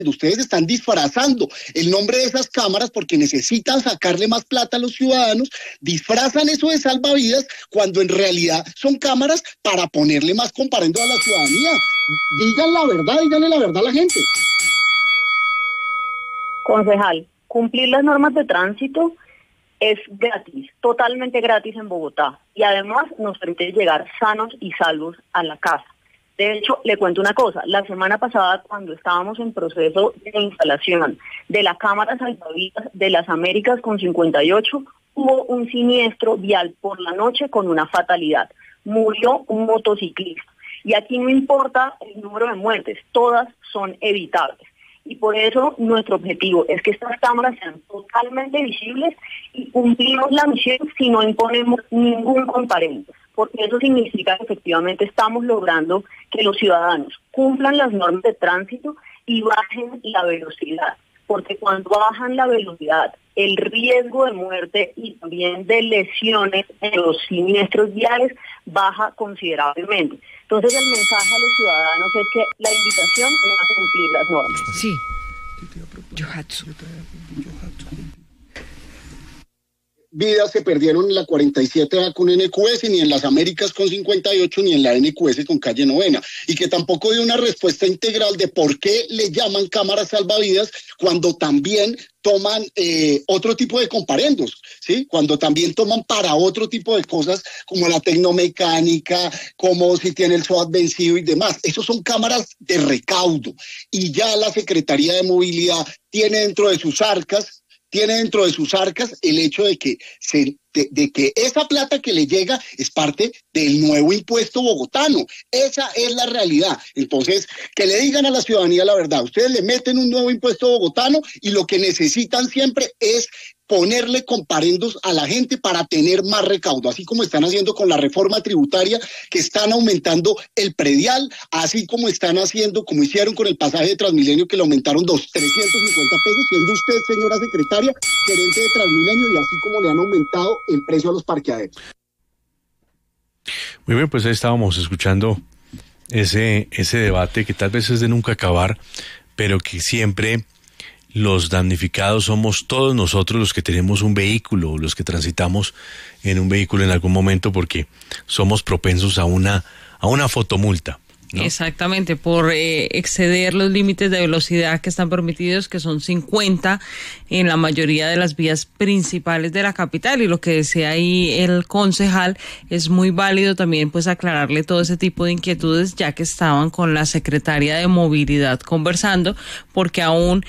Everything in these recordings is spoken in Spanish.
Ustedes están disfrazando el nombre de esas cámaras porque necesitan sacarle más plata a los ciudadanos, disfrazan eso de salvavidas cuando en realidad son cámaras para ponerle más comparendo a la ciudadanía. Díganle la verdad a la gente. Concejal, cumplir las normas de tránsito es gratis, totalmente gratis en Bogotá, y además nos permite llegar sanos y salvos a la casa. De hecho, le cuento una cosa, la semana pasada cuando estábamos en proceso de instalación de la cámara salvavidas de las Américas con 58, hubo un siniestro vial por la noche con una fatalidad. Murió un motociclista. Y aquí no importa el número de muertes, todas son evitables. Y por eso nuestro objetivo es que estas cámaras sean totalmente visibles y cumplimos la misión si no imponemos ningún comparendo, porque eso significa que efectivamente estamos logrando que los ciudadanos cumplan las normas de tránsito y bajen la velocidad, porque cuando bajan la velocidad, el riesgo de muerte y también de lesiones en los siniestros viales baja considerablemente. Entonces el mensaje a los ciudadanos es que la invitación es a cumplir las normas. Sí. Yohatsu. Vidas se perdieron en la 47A con NQS, ni en las Américas con 58, ni en la NQS con calle Novena, y que tampoco dio una respuesta integral de por qué le llaman cámaras salvavidas cuando también toman otro tipo de comparendos, ¿sí? Cuando también toman para otro tipo de cosas como la tecnomecánica, como si tiene el SOAT vencido y demás. Esos son cámaras de recaudo, y ya la Secretaría de Movilidad tiene dentro de sus arcas el hecho de que esa plata que le llega es parte del nuevo impuesto bogotano. Esa es la realidad. Entonces, que le digan a la ciudadanía la verdad. Ustedes le meten un nuevo impuesto bogotano y lo que necesitan siempre es ponerle comparendos a la gente para tener más recaudo, así como están haciendo con la reforma tributaria, que están aumentando el predial, así como están haciendo, como hicieron con el pasaje de Transmilenio, que le aumentaron 350 pesos, siendo usted, señora secretaria, gerente de Transmilenio, y así como le han aumentado el precio a los parqueaderos. Muy bien, pues ahí estábamos escuchando ese debate que tal vez es de nunca acabar, pero que siempre los damnificados somos todos nosotros los que tenemos un vehículo, los que transitamos en un vehículo en algún momento, porque somos propensos a una fotomulta, ¿no? Exactamente, por exceder los límites de velocidad que están permitidos, que son 50 en la mayoría de las vías principales de la capital. Y lo que decía ahí el concejal es muy válido también, pues, aclararle todo ese tipo de inquietudes, ya que estaban con la secretaria de Movilidad conversando, porque aún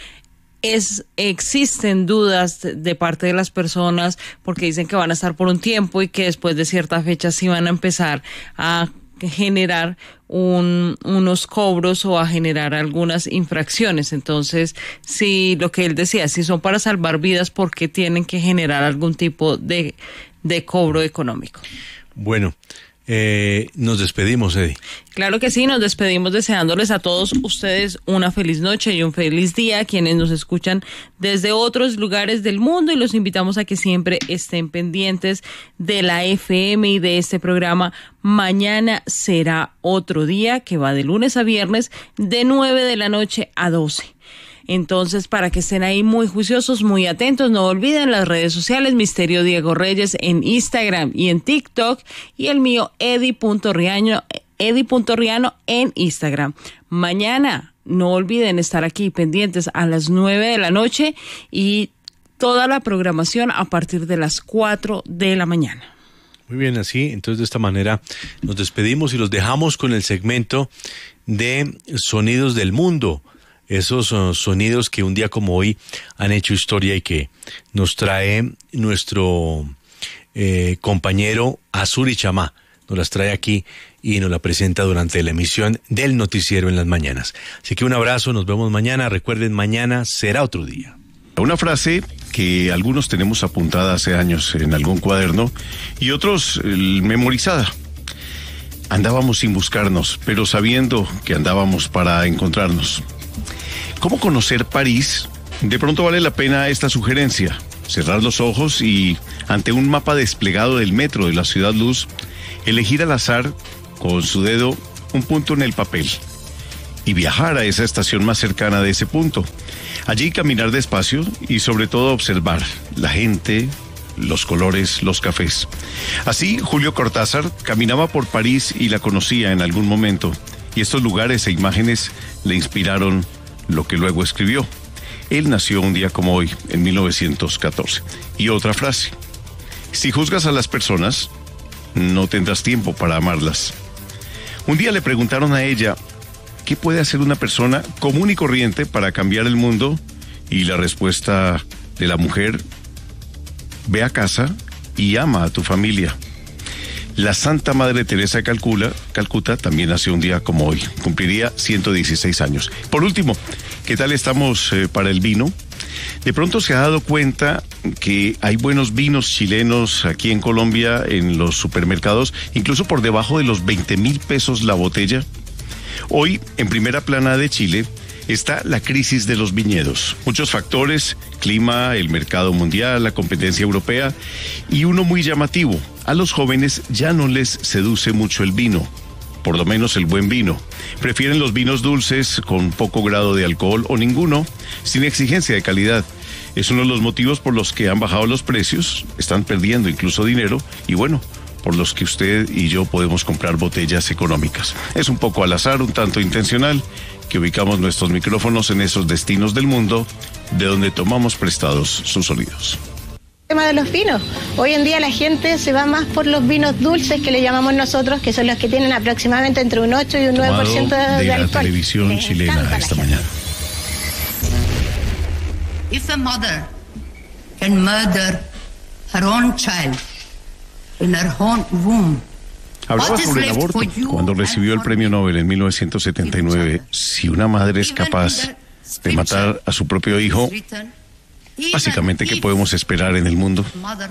existen dudas de parte de las personas, porque dicen que van a estar por un tiempo y que después de cierta fecha sí van a empezar a generar unos cobros o a generar algunas infracciones. Entonces, si lo que él decía, si son para salvar vidas, ¿por qué tienen que generar algún tipo de cobro económico? Bueno, nos despedimos, Eddie. Claro que sí, nos despedimos deseándoles a todos ustedes una feliz noche y un feliz día, quienes nos escuchan desde otros lugares del mundo, y los invitamos a que siempre estén pendientes de la FM y de este programa. Mañana será otro día, que va de lunes a viernes de 9 de la noche a 12. Entonces, para que estén ahí muy juiciosos, muy atentos, no olviden las redes sociales, Misterio Diego Reyes en Instagram y en TikTok, y el mío, Eddie.Riano en Instagram. Mañana, no olviden estar aquí pendientes a las 9 de la noche y toda la programación a partir de las 4 de la mañana. Muy bien, así, entonces de esta manera nos despedimos y los dejamos con el segmento de Sonidos del Mundo. Esos son sonidos que un día como hoy han hecho historia y que nos trae nuestro compañero Azuri Chamá. Nos las trae aquí y nos la presenta durante la emisión del noticiero en las mañanas. Así que un abrazo, nos vemos mañana. Recuerden, mañana será otro día. Una frase que algunos tenemos apuntada hace años en algún cuaderno y otros memorizada. Andábamos sin buscarnos, pero sabiendo que andábamos para encontrarnos. ¿Cómo conocer París? De pronto vale la pena esta sugerencia. Cerrar los ojos y, ante un mapa desplegado del metro de la Ciudad Luz, elegir al azar, con su dedo, un punto en el papel. y viajar a esa estación más cercana de ese punto. Allí caminar despacio y sobre todo observar la gente, los colores, los cafés. Así, Julio Cortázar caminaba por París y la conocía en algún momento, y estos lugares e imágenes le inspiraron lo que luego escribió. Él nació un día como hoy, en 1914. Y otra frase: si juzgas a las personas, no tendrás tiempo para amarlas. Un día le preguntaron a ella, ¿qué puede hacer una persona común y corriente para cambiar el mundo? Y la respuesta de la mujer: ve a casa y ama a tu familia. La Santa Madre Teresa de Calcuta también nació un día como hoy. Cumpliría 116 años. Por último, ¿qué tal estamos para el vino? De pronto se ha dado cuenta que hay buenos vinos chilenos aquí en Colombia en los supermercados, incluso por debajo de los 20.000 pesos la botella. Hoy, en primera plana de Chile, está la crisis de los viñedos. Muchos factores: clima, el mercado mundial, la competencia europea, y uno muy llamativo: a los jóvenes ya no les seduce mucho el vino, por lo menos el buen vino. Prefieren los vinos dulces con poco grado de alcohol o ninguno, sin exigencia de calidad. Es uno de los motivos por los que han bajado los precios, están perdiendo incluso dinero, y bueno, por los que usted y yo podemos comprar botellas económicas. Es un poco al azar, un tanto intencional, que ubicamos nuestros micrófonos en esos destinos del mundo de donde tomamos prestados sus sonidos. El tema de los vinos. Hoy en día la gente se va más por los vinos dulces, que le llamamos nosotros, que son los que tienen aproximadamente entre un 8 y un 9% de alcohol. La televisión chilena esta mañana. If a mother can murder her own child in her own womb. Hablaba sobre el aborto cuando recibió el premio Nobel en 1979. Si una madre es capaz de matar a su propio hijo, básicamente, ¿qué podemos esperar en el mundo?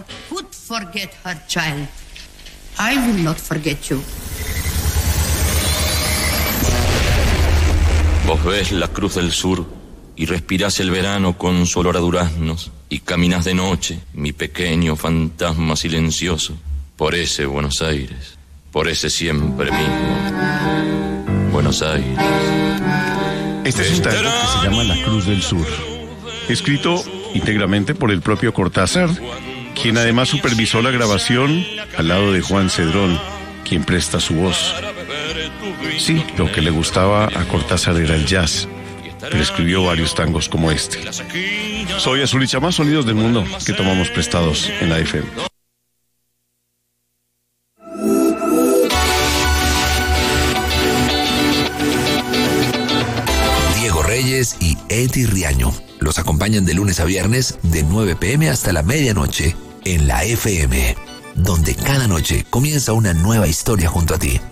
Vos ves la cruz del sur y respirás el verano con su olor a duraznos, y caminas de noche, mi pequeño fantasma silencioso, por ese Buenos Aires, por ese siempre mismo Buenos Aires. Este es un tango que se llama La Cruz del Sur, escrito íntegramente por el propio Cortázar, quien además supervisó la grabación al lado de Juan Cedrón, quien presta su voz. Sí, lo que le gustaba a Cortázar era el jazz, pero escribió varios tangos como este. Soy Azul y Chamás, sonidos del mundo que tomamos prestados en la FM. Diego Reyes y Eddie Riaño los acompañan de lunes a viernes de 9 p.m. hasta la medianoche en la FM, donde cada noche comienza una nueva historia junto a ti.